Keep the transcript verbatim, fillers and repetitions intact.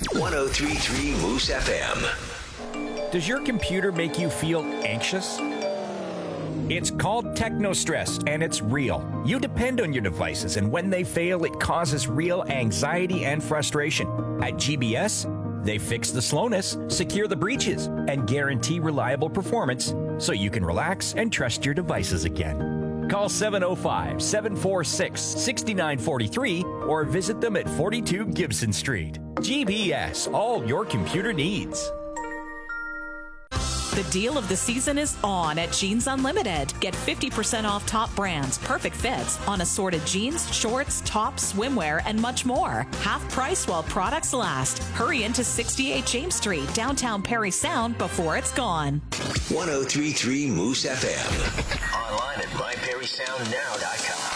one oh three point three Moose F M. Does your computer make you feel anxious? It's called technostress, and it's real. You depend on your devices, and when they fail, it causes real anxiety and frustration. At G B S, they fix the slowness, secure the breaches, and guarantee reliable performance so you can relax and trust your devices again. Call seven oh five, seven four six, six nine four three or visit them at forty-two Gibson Street. G B S, all your computer needs. The deal of the season is on at Jeans Unlimited. Get fifty percent off top brands, perfect fits on assorted jeans, shorts, tops, swimwear, and much more. Half price while products last. Hurry into sixty-eight James Street, downtown Perry Sound before it's gone. one oh three point three Moose F M. Online at my perry sound now dot com.